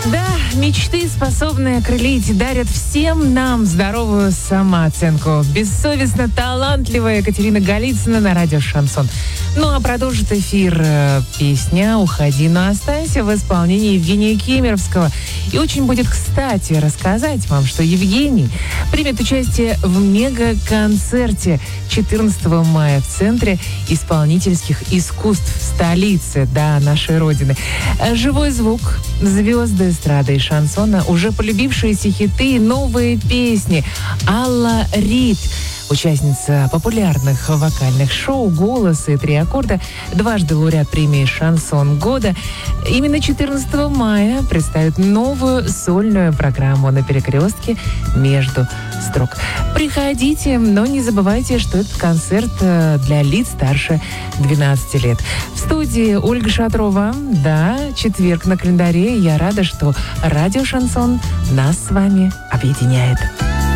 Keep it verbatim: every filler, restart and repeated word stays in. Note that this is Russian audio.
Да, мечты, способные окрылить, дарят всем нам здоровую самооценку. Бессовестно талантливая Екатерина Голицына на радио «Шансон». Ну а продолжит эфир э, песня «Уходи, но останься» в исполнении Евгения Кемеровского. И очень будет кстати рассказать вам, что Евгений примет участие в мега-концерте четырнадцатого мая в Центре исполнительских искусств столицы, да, нашей Родины. Живой звук, звезды эстрады и шансона, уже полюбившиеся хиты и новые песни. Алла Рид, участница популярных вокальных шоу «Голос» и «Три аккорда», дважды лауреат премии «Шансон года», именно четырнадцатого мая представит новую сольную программу «На перекрестке между строк». Приходите, но не забывайте, что этот концерт для лиц старше двенадцати лет. В студии Ольга Шатрова. Да, четверг на календаре. Я рада, что радио «Шансон» нас с вами объединяет.